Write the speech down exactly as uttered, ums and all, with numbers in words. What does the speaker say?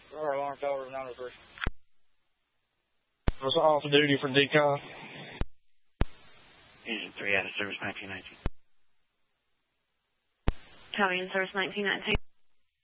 Or alarm tower nine oh three. Was off duty for decon. Engine three out of service nineteen nineteen. Tower in service nineteen nineteen.